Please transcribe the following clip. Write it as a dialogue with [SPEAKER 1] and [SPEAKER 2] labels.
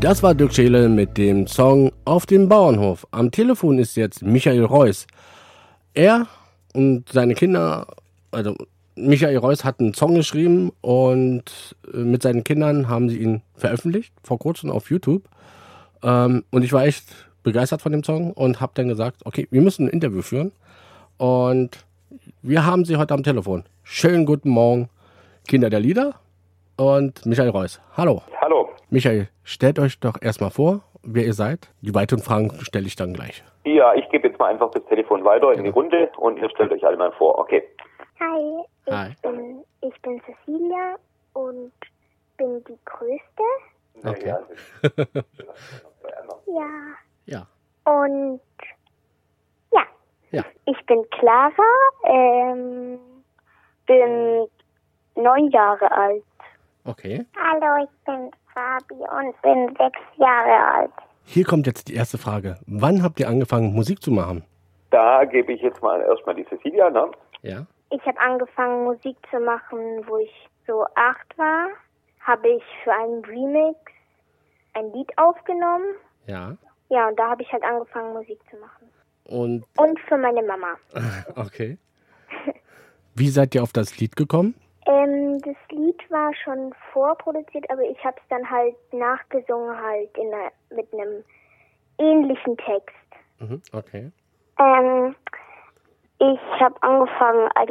[SPEAKER 1] Das war Dirk Scheele mit dem Song Auf dem Bauernhof. Am Telefon ist jetzt Michael Reuss. Er und seine Kinder, also Michael Reuss hat einen Song geschrieben und mit seinen Kindern haben sie ihn veröffentlicht, vor kurzem auf YouTube. Und ich war echt begeistert von dem Song und habe dann gesagt, okay, wir müssen ein Interview führen. Und wir haben sie heute am Telefon. Schönen guten Morgen, Kinder der Lieder und Michael Reuss. Hallo.
[SPEAKER 2] Hallo.
[SPEAKER 1] Michael, stellt euch doch erstmal vor, wer ihr seid. Die weiteren Fragen stelle ich dann gleich.
[SPEAKER 2] Ja, ich gebe jetzt mal einfach das Telefon weiter in die Runde und ihr stellt euch alle mal vor. Okay.
[SPEAKER 3] Hi, ich bin Cecilia und bin die Größte.
[SPEAKER 1] Okay.
[SPEAKER 3] Ja.
[SPEAKER 1] Ja.
[SPEAKER 3] Und ja.
[SPEAKER 1] Ja.
[SPEAKER 3] Ich bin Clara, bin 9 Jahre alt.
[SPEAKER 1] Okay.
[SPEAKER 3] Hallo, ich bin Fabi und bin 6 Jahre alt.
[SPEAKER 1] Hier kommt jetzt die erste Frage. Wann habt ihr angefangen, Musik zu machen?
[SPEAKER 2] Da gebe ich jetzt mal erstmal die Cecilia, ne?
[SPEAKER 1] Ja.
[SPEAKER 3] Ich habe angefangen, Musik zu machen, wo ich so 8 war. Habe ich für einen Remix ein Lied aufgenommen.
[SPEAKER 1] Ja.
[SPEAKER 3] Ja, und da habe ich halt angefangen, Musik zu machen.
[SPEAKER 1] Und
[SPEAKER 3] für meine Mama.
[SPEAKER 1] okay. Wie seid ihr auf das Lied gekommen?
[SPEAKER 3] Das Lied war schon vorproduziert, aber ich habe es dann halt nachgesungen halt mit einem ähnlichen Text.
[SPEAKER 1] Okay.
[SPEAKER 3] Ich habe angefangen